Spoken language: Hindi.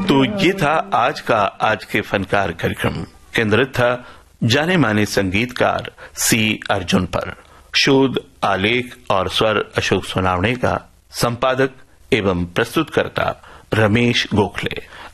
तो ये था आज के फनकार कार्यक्रम, केंद्रित था जाने माने संगीतकार सी अर्जुन पर। शोध, आलेख और स्वर अशोक सोनावणे का, संपादक एवं प्रस्तुतकर्ता रमेश गोखले।